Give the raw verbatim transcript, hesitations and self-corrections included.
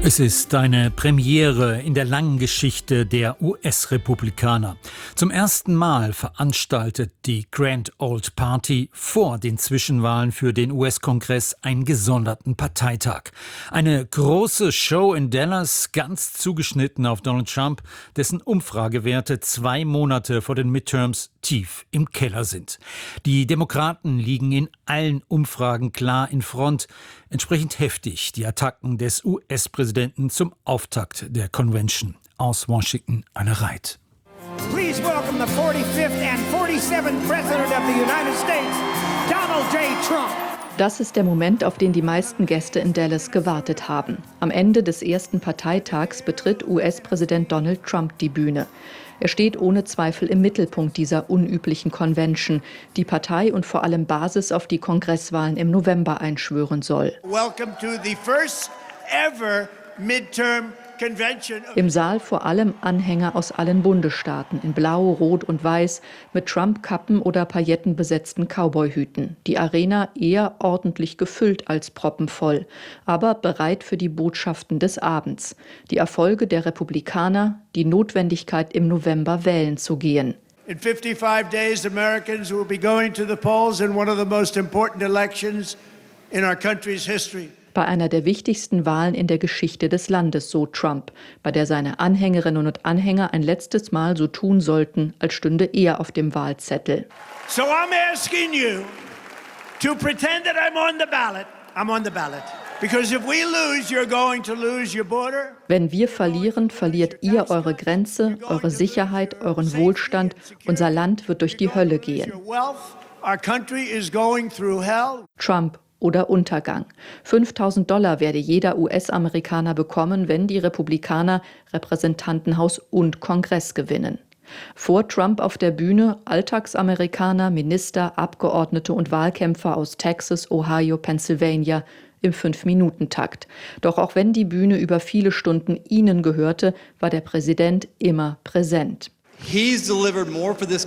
Es ist eine Premiere in der langen Geschichte der U S-Republikaner. Zum ersten Mal veranstaltet die Grand Old Party vor den Zwischenwahlen für den U S-Kongress einen gesonderten Parteitag. Eine große Show in Dallas, ganz zugeschnitten auf Donald Trump, dessen Umfragewerte zwei Monate vor den Midterms tief im Keller sind. Die Demokraten liegen in allen Umfragen klar in Front. Entsprechend heftig die Attacken des U S-Präsidenten zum Auftakt der Convention. Aus Washington, Anne Reit. Please welcome the forty-fifth and forty-seventh President of the United States, Donald J. Trump. Das ist der Moment, auf den die meisten Gäste in Dallas gewartet haben. Am Ende des ersten Parteitags betritt U S-Präsident Donald Trump die Bühne. Er steht ohne Zweifel im Mittelpunkt dieser unüblichen Convention, die Partei und vor allem Basis auf die Kongresswahlen im November einschwören soll. Welcome to the first ever midterm convention. Im Saal vor allem Anhänger aus allen Bundesstaaten in Blau, Rot und Weiß mit Trump-Kappen oder paillettenbesetzten Cowboyhüten. Die Arena eher ordentlich gefüllt als proppenvoll, aber bereit für die Botschaften des Abends. Die Erfolge der Republikaner, die Notwendigkeit im November wählen zu gehen. In fifty-five days, Americans will be going to the polls in one of the most important elections in our country's history. Bei einer der wichtigsten Wahlen in der Geschichte des Landes, so Trump, bei der seine Anhängerinnen und Anhänger ein letztes Mal so tun sollten, als stünde er auf dem Wahlzettel. So I'm asking you to pretend that I'm on the ballot. I'm on the ballot. Because if we lose, you're going to lose your border. Wenn wir verlieren, verliert ihr eure Grenze, eure Sicherheit, euren Wohlstand. Unser Land wird durch die Hölle gehen. Our country is going through hell. Trump oder Untergang. fünftausend Dollar werde jeder U S-Amerikaner bekommen, wenn die Republikaner Repräsentantenhaus und Kongress gewinnen. Vor Trump auf der Bühne Alltagsamerikaner, Minister, Abgeordnete und Wahlkämpfer aus Texas, Ohio, Pennsylvania im Fünf-Minuten-Takt. Doch auch wenn die Bühne über viele Stunden ihnen gehörte, war der Präsident immer präsent. He's delivered more for this